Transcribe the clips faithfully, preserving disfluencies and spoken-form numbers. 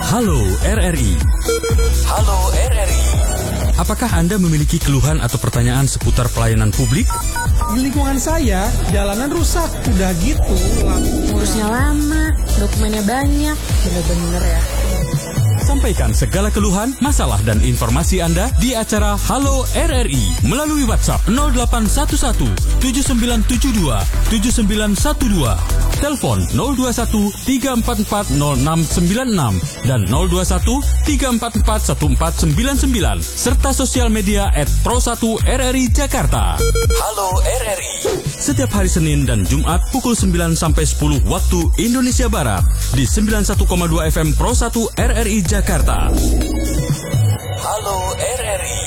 Halo R R I. Halo R R I. Apakah Anda memiliki keluhan atau pertanyaan seputar pelayanan publik? Di lingkungan saya, jalanan rusak. Udah gitu, ngurusnya lama, dokumennya banyak. Bener-bener ya. Sampaikan segala keluhan, masalah, dan informasi Anda di acara Halo R R I melalui WhatsApp nol delapan satu satu tujuh sembilan tujuh dua tujuh sembilan satu dua, telepon nol dua satu tiga empat empat nol enam sembilan enam dan nol dua satu tiga empat empat satu empat sembilan sembilan, serta sosial media at pro satu R R I Jakarta. Halo R R I. Setiap hari Senin dan Jumat pukul sembilan sampai sepuluh waktu Indonesia Barat di sembilan puluh satu koma dua F M Pro satu R R I Jakarta. Halo R R I.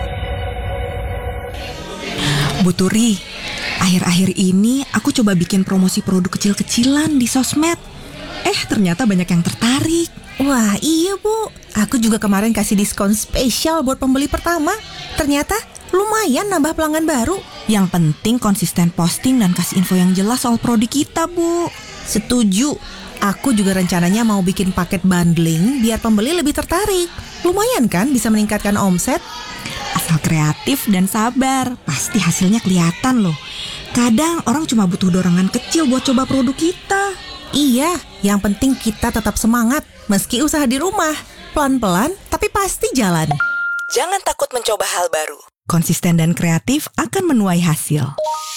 Bu Turi, akhir-akhir ini aku coba bikin promosi produk kecil-kecilan di sosmed. Eh, ternyata banyak yang tertarik. Wah, iya Bu. Aku juga kemarin kasih diskon spesial buat pembeli pertama. Ternyata lumayan nambah pelanggan baru. Yang penting konsisten posting dan kasih info yang jelas soal produk kita, Bu. Setuju. Aku juga rencananya mau bikin paket bundling biar pembeli lebih tertarik. Lumayan kan bisa meningkatkan omset? Asal kreatif dan sabar, pasti hasilnya kelihatan loh. Kadang orang cuma butuh dorongan kecil buat coba produk kita. Iya, yang penting kita tetap semangat meski usaha di rumah. Pelan-pelan tapi pasti jalan. Jangan takut mencoba hal baru. Konsisten dan kreatif akan menuai hasil.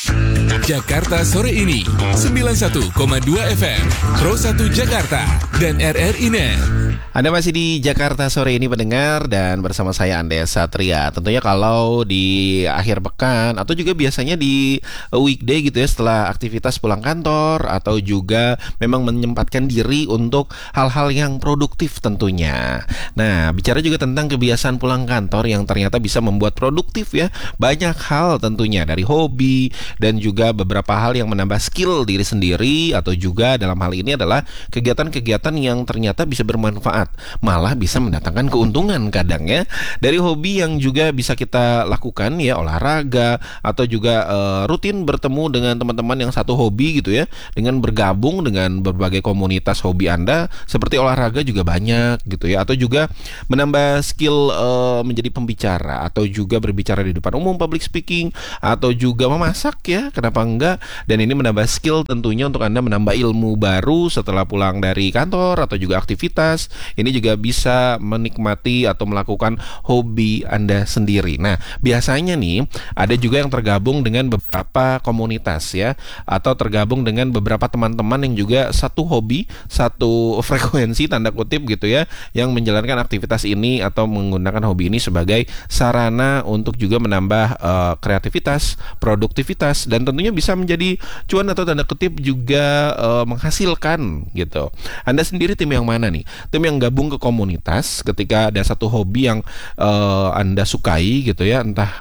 Jakarta sore ini sembilan puluh satu koma dua F M Pro satu Jakarta dan R R I Net. Anda masih di Jakarta sore ini pendengar, dan bersama saya Andes Satria. Tentunya kalau di akhir pekan atau juga biasanya di weekday gitu ya, setelah aktivitas pulang kantor, atau juga memang menyempatkan diri untuk hal-hal yang produktif tentunya. Nah, bicara juga tentang kebiasaan pulang kantor yang ternyata bisa membuat produktif ya. Banyak hal tentunya, dari hobi dan juga beberapa hal yang menambah skill diri sendiri, atau juga dalam hal ini adalah kegiatan-kegiatan yang ternyata bisa bermanfaat, malah bisa mendatangkan keuntungan kadang ya. Dari hobi yang juga bisa kita lakukan ya, olahraga, atau juga uh, rutin bertemu dengan teman-teman yang satu hobi gitu ya, dengan bergabung dengan berbagai komunitas hobi Anda, seperti olahraga juga banyak gitu ya, atau juga menambah skill uh, menjadi pembicara, atau juga berbicara di depan umum, public speaking, atau juga memasak ya, kenapa enggak. Dan ini menambah skill tentunya untuk Anda menambah ilmu baru setelah pulang dari kantor atau juga aktivitas. Ini juga bisa menikmati atau melakukan hobi Anda sendiri. Nah, biasanya nih ada juga yang tergabung dengan beberapa komunitas ya, atau tergabung dengan beberapa teman-teman yang juga satu hobi, satu frekuensi tanda kutip gitu ya, yang menjalankan aktivitas ini atau menggunakan hobi ini sebagai sarana untuk juga menambah uh, kreativitas, produktivitas, dan tentunya bisa menjadi cuan atau tanda kutip juga uh, menghasilkan gitu. Anda sendiri tim yang mana nih? Tim yang gabung ke komunitas ketika ada satu hobi yang uh, Anda sukai gitu ya, entah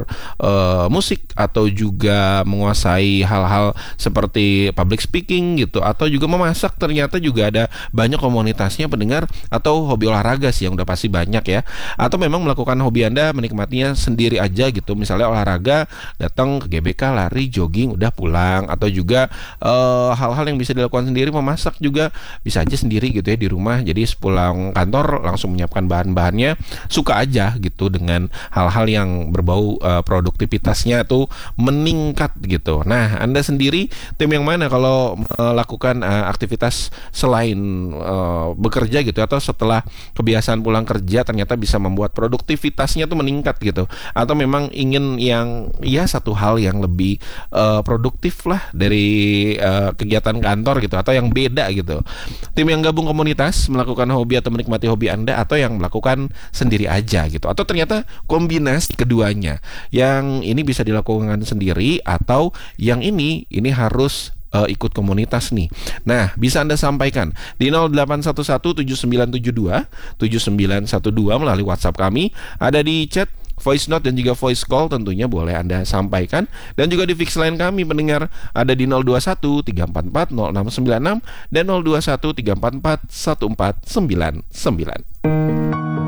bermusik uh, atau juga menguasai hal-hal seperti public speaking gitu, atau juga memasak, ternyata juga ada banyak komunitasnya pendengar, atau hobi olahraga sih yang udah pasti banyak ya, atau memang melakukan hobi Anda menikmatinya sendiri aja gitu, misalnya olahraga datang ke G B K, lari, jogging, udah pulang, atau juga uh, hal-hal yang bisa dilakukan sendiri, memasak juga bisa aja sendiri gitu ya di rumah, jadi pulang kantor langsung menyiapkan bahan-bahannya, suka aja gitu dengan hal-hal yang berbau uh, produktivitasnya tuh meningkat gitu. Nah, Anda sendiri tim yang mana kalau melakukan uh, aktivitas selain uh, bekerja gitu, atau setelah kebiasaan pulang kerja ternyata bisa membuat produktivitasnya tuh meningkat gitu, atau memang ingin yang ya satu hal yang lebih uh, produktif lah dari uh, kegiatan kantor gitu, atau yang beda gitu. Tim yang gabung komunitas melakukan hobi atau menikmati hobi Anda, atau yang melakukan sendiri aja gitu, atau ternyata kombinasi keduanya, yang ini bisa dilakukan sendiri, atau yang ini ini harus uh, ikut komunitas nih. Nah, bisa Anda sampaikan di nol delapan satu satu tujuh sembilan tujuh dua tujuh sembilan satu dua melalui WhatsApp kami, ada di chat, voice note, dan juga voice call tentunya boleh Anda sampaikan. Dan juga di fix line kami pendengar, ada di nol dua satu tiga empat empat nol enam sembilan enam dan nol dua satu tiga empat empat satu empat sembilan sembilan.